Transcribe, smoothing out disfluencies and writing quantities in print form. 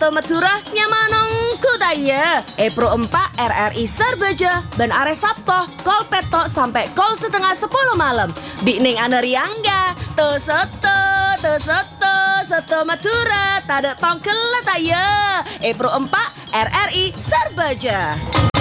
seto Madura nyamanong kudaya. Pro 4 RRI Sarbaja ben are Sabtoh kol petok sampai kol setengah 10 malam. Bikning aneriangga seto Madura tada tongkel letaya. Pro 4 RRI Sarbaja.